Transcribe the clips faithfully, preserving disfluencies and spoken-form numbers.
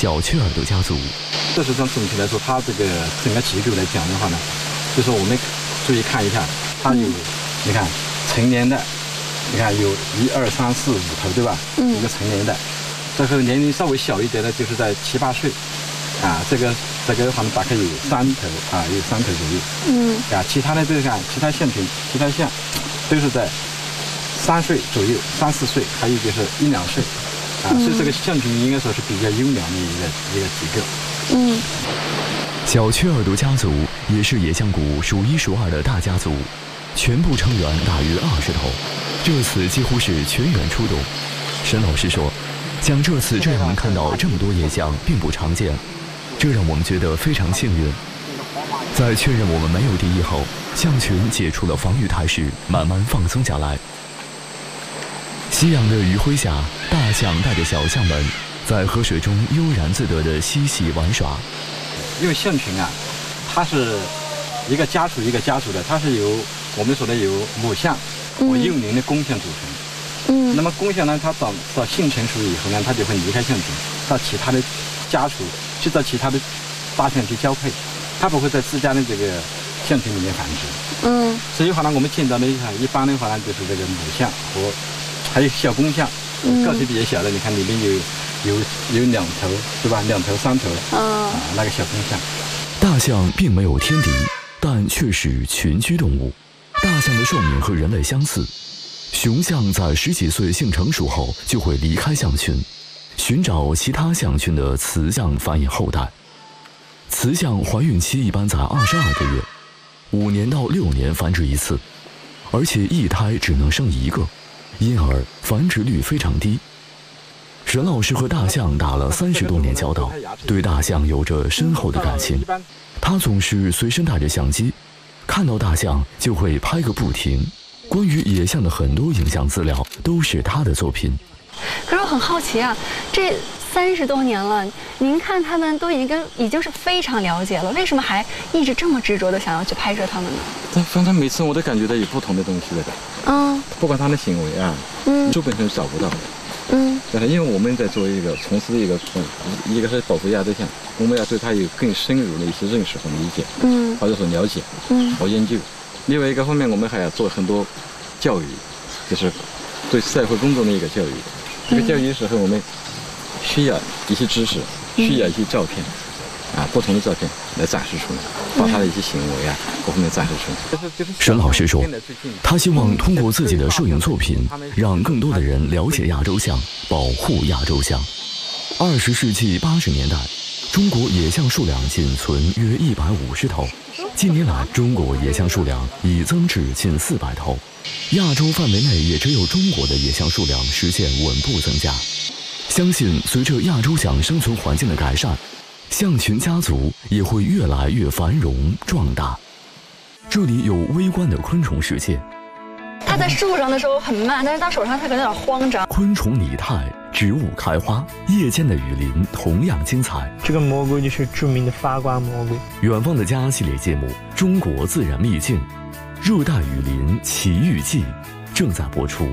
小雀耳朵家族。 这是从总体来说，它这个整个结构来讲的话呢，就是我们注意看一下，它有，嗯、你看成年的，你看有一二三四五头，对吧？嗯。一个成年的，这个年龄稍微小一点的，就是在七八岁，啊，这个这个的话呢，大概有三头啊，有三头左右。嗯。啊，其他的这个看，其他象群，其他象都是在三岁左右，三四岁，还有就是一两岁。啊，所以这个象群应该说是比较优良的一个一个结构。 嗯，小雀耳朵家族也是野象谷数一数二的大家族，全部成员大约二十头，这次几乎是全员出动。沈老师说，像这次这样能看到这么多野象并不常见，这让我们觉得非常幸运。在确认我们没有敌意后，象群解除了防御态势，慢慢放松下来。夕阳的余晖下，大象带着小象们在河水中悠然自得地嬉戏玩耍。 因为象群啊，它是一个家属一个家属的，它是由我们说的由母象和幼龄的公象组成。嗯。那么公象呢，它到到性成熟以后呢，它就会离开象群，到其他的家属去到其他的大象去交配，它不会在自家的这个象群里面繁殖。嗯。所以的话呢，我们见到的一般的话呢，就是这个母象和还有小公象，个体比较小的，你看里面有有有两头，对吧？两头、三头，啊，那个小公象。 大象并没有天敌，但却是群居动物。大象的寿命和人类相似，雄象在十几岁性成熟后就会离开象群，寻找其他象群的雌象繁衍后代。雌象怀孕期一般在二十二个月，五年到六年繁殖一次，而且一胎只能生一个。因而繁殖率非常低。沈老师和大象打了三十多年交道，对大象有着深厚的感情。他总是随身带着相机，看到大象就会拍个不停。关于野象的很多影像资料都是他的作品。 可是我很好奇啊，这三十多年了，您看他们都已经已经是非常了解了，为什么还一直这么执着的想要去拍摄他们呢？ 但反正每次我都感觉到有不同的东西在这。嗯。不管他的行为啊，嗯，书本上找不到的。嗯。但是因为我们在做一个从事一个一个是保护亚洲象，我们要对它有更深入的一些认识和理解，嗯，或者说了解，嗯，和研究。另外一个方面，我们还要做很多教育，就是对社会公众的一个教育。这个教育的时候，我们需要一些知识，需要一些照片，啊，不同的照片来展示出来，把他的一些行为啊，各方面展示出来。 沈老师说，他希望通过自己的摄影作品，让更多的人了解亚洲象，保护亚洲象。二十世纪八十年代，中国野象数量仅存约一百五十头，近年来，中国野象数量已增至近四百头。亚洲范围内也只有中国的野象数量实现稳步增加。相信随着亚洲象生存环境的改善，象群家族也会越来越繁荣壮大。这里有微观的昆虫世界。 它在树上的时候很慢，但是它手上它可能有点慌张。 昆虫拟态，植物开花，夜间的雨林同样精彩。 这个蘑菇就是著名的发光蘑菇。 远方的家系列节目《中国自然秘境》。热带雨林奇遇记正在播出。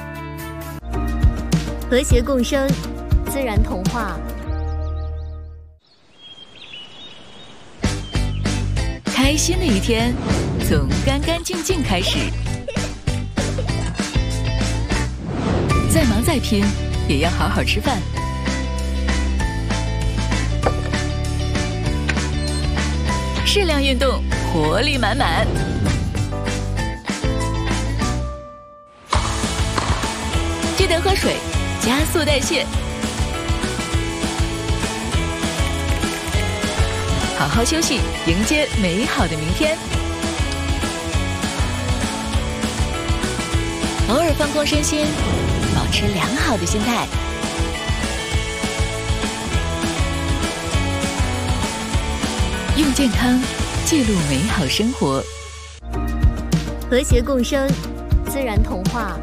和谐共生，自然童话。 开心的一天，从干干净净开始。再忙再拼，也要好好吃饭。适量运动，活力满满。记得喝水，加速代谢。好好休息，迎接美好的明天。偶尔放空身心，保持良好的心态。用健康记录美好生活。 和谐共生，自然童话。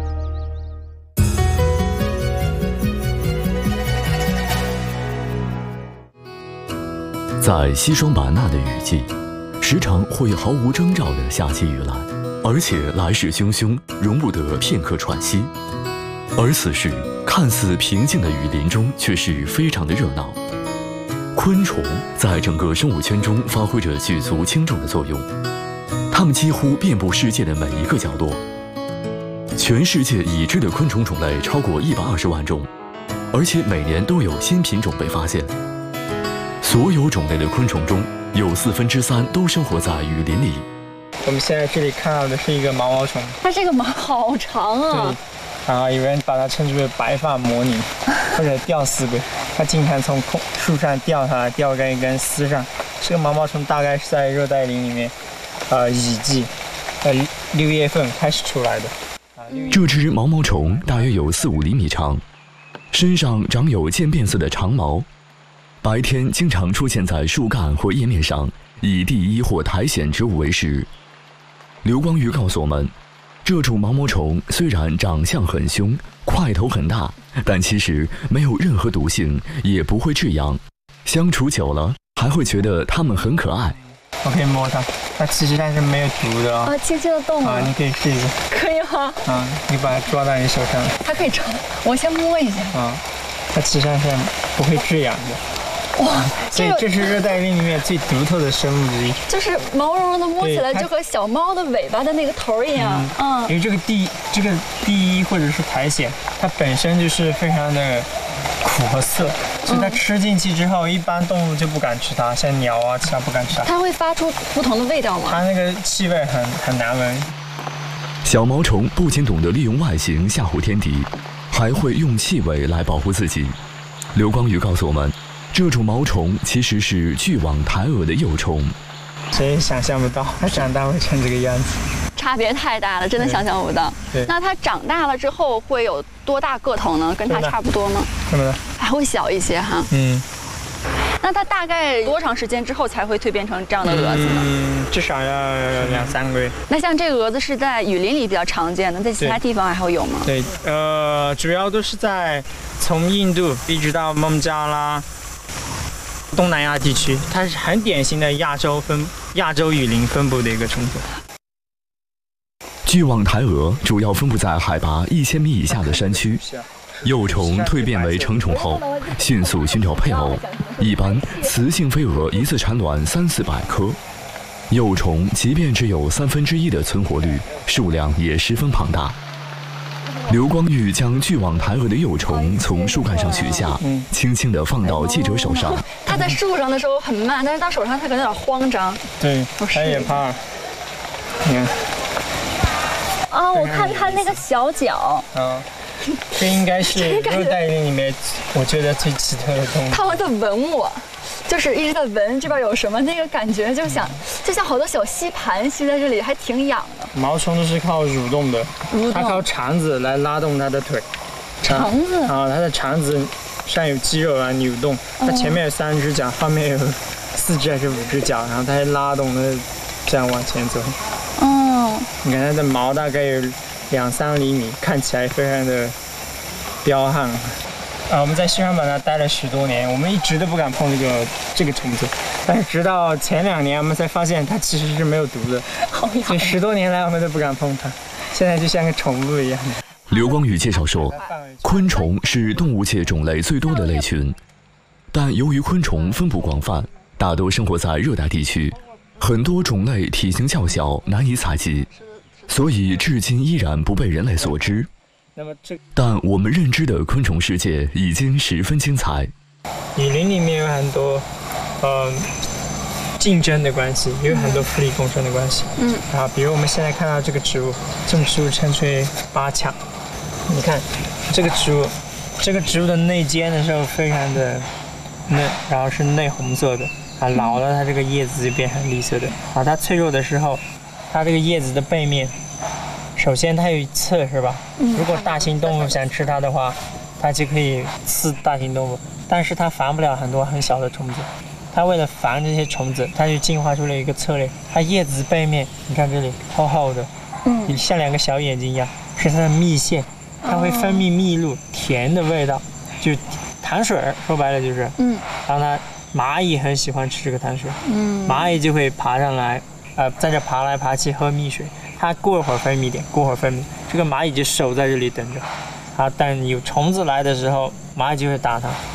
在西双版纳的雨季，时常会毫无征兆地下起雨来，而且来势汹汹，容不得片刻喘息。而此时，看似平静的雨林中却是非常的热闹， 昆虫在整个生物圈中发挥着举足轻重的作用，它们几乎遍布世界的每一个角落。全世界已知的昆虫种类超过一百二十万种，而且每年都有新品种被发现。所有种类的昆虫中，有四分之三都生活在雨林里。 我们现在这里看到的是一个毛毛虫， 它这个毛好长啊！ 对，啊，有人把它称之为白发魔女或者吊丝鬼，它经常从空树上掉下来，掉在一根丝上。这个毛毛虫大概是在热带林里面，呃，雨季，呃，六月份开始出来的。 这只毛毛虫大约有四五厘米长，身上长有渐变色的长毛，白天经常出现在树干或叶面上，以地衣或苔藓植物为食。刘光宇告诉我们，这种毛毛虫虽然长相很凶，块头很大，但其实没有任何毒性，也不会致痒。相处久了，还会觉得它们很可爱。 我可以摸它，它其实它是没有毒的啊，轻轻的动啊，你可以试一下。 可以吗？ 啊，你把它抓到你手上。 它可以抓，我先摸一下。 啊，它其实是不会致痒的。哇，所以这是热带林里面最独特的生物之一， 就是毛茸茸的，摸起来就和小猫的尾巴的那个头一样。 嗯，因为这个地这个地衣或者是苔藓，它本身就是非常的苦和涩，所以它吃进去之后，一般动物就不敢吃它，像鸟啊，其他不敢吃它。 它会发出不同的味道吗？ 它那个气味很很难闻。 小毛虫不仅懂得利用外形吓唬天敌，还会用气味来保护自己。刘光宇告诉我们，这种毛虫其实是巨网台蛾的幼虫。 谁也想象不到它长大会成这个样子， 差别太大了，真的想象不到。 对， 那它长大了之后会有多大个头呢？跟它差不多吗？ 是不是？ 还会小一些哈。 嗯。 那它大概多长时间之后才会蜕变成这样的蛾子呢？ 嗯，至少要两三个月。 那像这个蛾子是在雨林里比较常见的，在其他地方还会有吗？ 对，呃，主要都是在从印度一直到孟加拉、东南亚地区，它是很典型的亚洲分亚洲雨林分布的一个虫子。 巨网台蛾主要分布在海拔一千米以下的山区。幼虫蜕变为成虫后，迅速寻找配偶。一般雌性飞蛾一次产卵三四百颗，幼虫即便只有三分之一的存活率，数量也十分庞大。刘光玉将巨网台蛾的幼虫从树干上取下，轻轻地放到记者手上。 它在树上的时候很慢，但是到手上它可能有点慌张。 对，它也怕。你看。 啊，我看它那个小脚。 啊。这应该是热带林里面我觉得最奇特的动物。 它们在闻我，就是一直在闻这边有什么，那个感觉就想，就像好多小吸盘吸在这里，还挺痒的。 毛虫都是靠蠕动的，它靠肠子来拉动它的腿。 肠子啊，它的肠子上有肌肉来扭动，它前面有三只脚，后面有四只还是五只脚，然后它还拉动的这样往前走。 哦， 你看它的毛大概有两三厘米，看起来非常的彪悍。啊，我们在西双版纳待了十多年，我们一直都不敢碰这个这个虫子，但是直到前两年，我们才发现它其实是没有毒的。所以十多年来我们都不敢碰它，现在就像个宠物一样。 刘光宇介绍说，昆虫是动物界种类最多的类群，但由于昆虫分布广泛，大多生活在热带地区，很多种类体型较小，难以采集。所以至今依然不被人类所知。但我们认知的昆虫世界已经十分精彩。 雨林里面有很多，呃，竞争的关系，有很多互利共生的关系。嗯。啊，比如我们现在看到这个植物，这种植物称之为八强。你看，这个植物，这个植物的内尖的时候非常的嫩，然后是内红色的。啊，老了它这个叶子就变成绿色的。啊，它脆弱的时候。它这个叶子的背面，首先它有刺，是吧？如果大型动物想吃它的话，它就可以刺大型动物，但是它防不了很多很小的虫子。它为了防这些虫子，它就进化出了一个策略。它叶子背面，你看这里厚厚的，嗯，像两个小眼睛一样，是它的蜜腺，它会分泌蜜露，甜的味道，就糖水，说白了就是，嗯。然后它蚂蚁很喜欢吃这个糖水，嗯，蚂蚁就会爬上来。呃，在这爬来爬去喝蜜水，它过一会儿分泌点，过会儿分泌，这个蚂蚁就守在这里等着，啊，等有虫子来的时候，蚂蚁就会打它，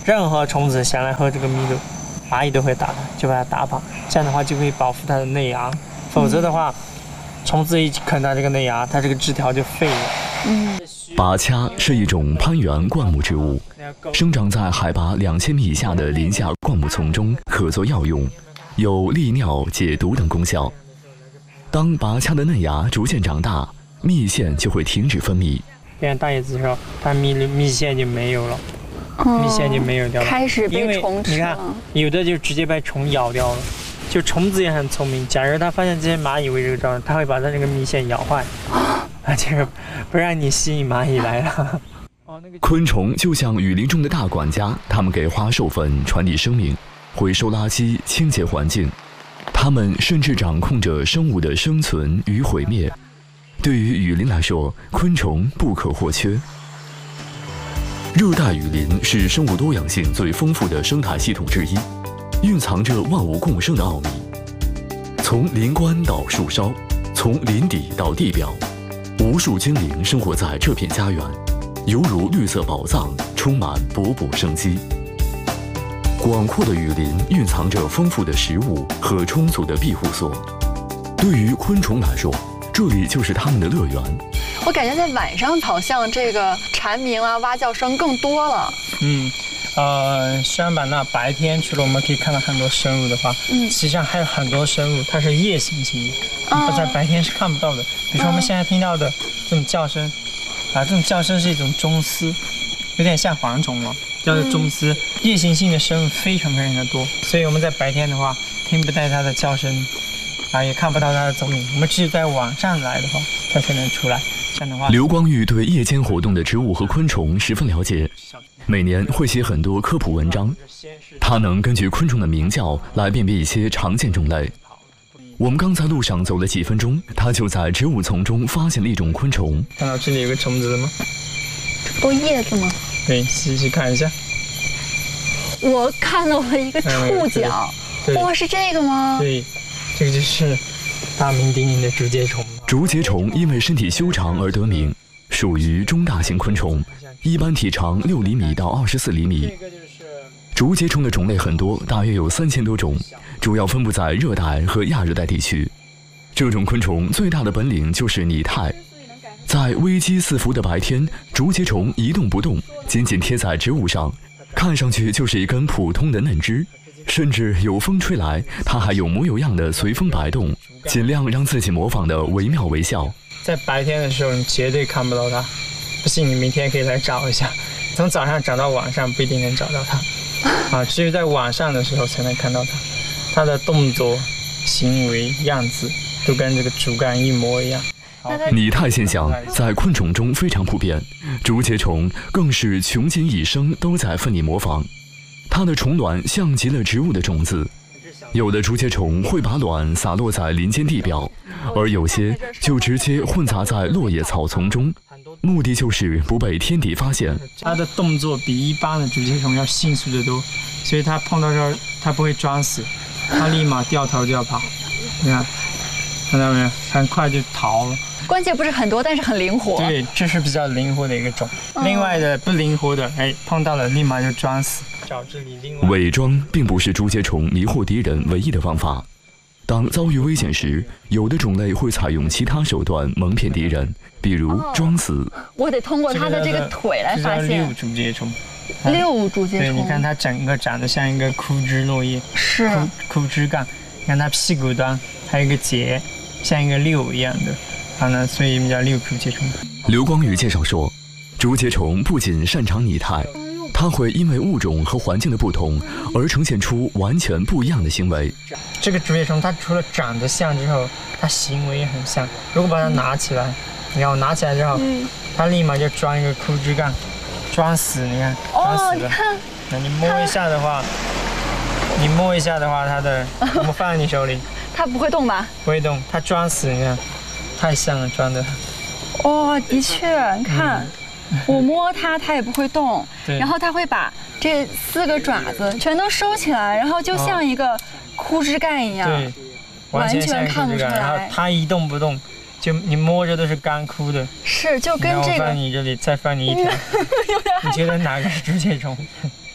任何虫子想来喝这个蜜露，蚂蚁都会打它，就把它打跑。这样的话就可以保护它的内芽，否则的话，虫子一啃它这个内芽，它这个枝条就废了。 嗯， 拔掐是一种攀援灌木植物，生长在海拔两千米以下的林下灌木丛中，可做药用，有利尿、解毒等功效。当拔掐的嫩芽逐渐长大，蜜腺就会停止分泌。 变大叶子的时候，它蜜蜜腺就没有了，哦、蜜腺就没有掉了， 开始被虫吃了。 你看，有的就直接被虫咬掉了。就虫子也很聪明，假如它发现这些蚂蚁为这个状态，它会把它这个蜜腺咬坏，啊，就是不让你吸引蚂蚁来了。 昆虫就像雨林中的大管家，它们给花授粉，传递生命，回收垃圾，清洁环境。它们甚至掌控着生物的生存与毁灭。对于雨林来说，昆虫不可或缺。热带雨林是生物多样性最丰富的生态系统之一，蕴藏着万物共生的奥秘。从林冠到树梢，从林底到地表，无数精灵生活在这片家园，犹如绿色宝藏，充满勃勃生机。广阔的雨林蕴藏着丰富的食物和充足的庇护所。对于昆虫来说，这里就是它们的乐园。 我感觉在晚上好像这个蝉鸣啊、蛙叫声更多了。 嗯，呃，虽然吧，那白天除了我们可以看到很多生物的话，嗯，实际上还有很多生物它是夜行性的，嗯、在白天是看不到的。比如说我们现在听到的这种叫声，啊，这种叫声是一种钟丝，有点像蝗虫嘛，叫做钟丝。嗯、夜行性的生物非常非常的多，所以我们在白天的话听不到它的叫声。啊，也看不到它的踪影，我们只有在晚上来的话，它才能出来。这样的话， 刘光裕对夜间活动的植物和昆虫十分了解，每年会写很多科普文章。他能根据昆虫的鸣叫来辨别一些常见种类。我们刚在路上走了几分钟，他就在植物丛中发现了一种昆虫。 看到这里有个虫子了吗？ 这不都叶子吗？ 对，细细看一下。 我看到了一个触角，哇，是这个吗？ 对。这个就是大名鼎鼎的竹节虫。 竹节虫因为身体修长而得名，属于中大型昆虫，一般体长六厘米到二十四厘米。竹节虫的种类很多，大约有三千多种，主要分布在热带和亚热带地区。这种昆虫最大的本领就是拟态，在危机四伏的白天，竹节虫一动不动，紧紧贴在植物上，看上去就是一根普通的嫩枝。甚至有风吹来，它还有模有样的随风摆动，尽量让自己模仿的惟妙惟肖。 在白天的时候，你绝对看不到它，不信你明天可以来找一下。从早上找到晚上不一定能找到它，啊，只有在晚上的时候才能看到它。它的动作、行为、样子都跟这个竹竿一模一样。 拟态现象在昆虫中非常普遍，竹节虫更是穷尽一生都在奋力模仿。它的虫卵像极了植物的种子，有的竹节虫会把卵洒落在林间地表，而有些就直接混杂在落叶草丛中，目的就是不被天敌发现。 它的动作比一般的竹节虫要迅速得多，所以它碰到这儿，它不会装死，它立马掉头就要跑。你看，看到没有？很快就逃了。 关键不是很多，但是很灵活。 对，这是比较灵活的一个种。嗯、另外的不灵活的，哎，碰到了立马就装死。 伪装并不是竹节虫迷惑敌人唯一的方法。当遭遇危险时，有的种类会采用其他手段蒙骗敌人，比如装死。 哦、我得通过它的这个腿来发现。 六竹节虫。 六竹节虫。 对，你看它整个长得像一个枯枝落叶， 是枯枯枝干。你看它屁股端还有一个节，像一个六一样的。它呢，所以我们叫六竹节虫。 刘光宇介绍说，竹节虫不仅擅长拟态，它会因为物种和环境的不同而呈现出完全不一样的行为。 这个竹节虫它除了长得像之后，它行为也很像。如果把它拿起来，你看我拿起来之后，嗯、它立马就装一个枯枝干，装死，你看，装死了。 哦、 那你摸一下的话，你摸一下的话，它的我们放在你手里， 它不会动吧？ 不会动，它装死，你看。太像了，装的。 哦，的确，你看，嗯、我摸它，它也不会动。然后它会把这四个爪子全都收起来，然后就像一个枯枝干一样， 对， 完全看不出来。 然后它一动不动，就你摸着都是干枯的。 是，就跟这个。 放你这里，再放你一条。 有点害怕。 你觉得哪个是竹节虫？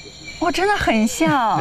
哇，真的很像。